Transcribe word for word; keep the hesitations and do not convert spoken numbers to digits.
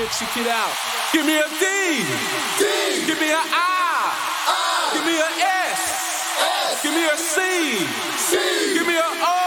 Check it out. Give me a D. D. Give me an I. I. Give me a S. S. Give me a C. C. Give me a O.